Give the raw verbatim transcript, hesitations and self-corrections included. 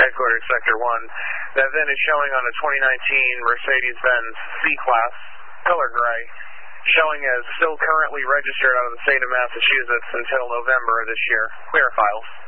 headquarters Sector one. That V I N is showing on a twenty nineteen Mercedes-Benz C-Class, color gray, showing as still currently registered out of the state of Massachusetts until November of this year. Clear files.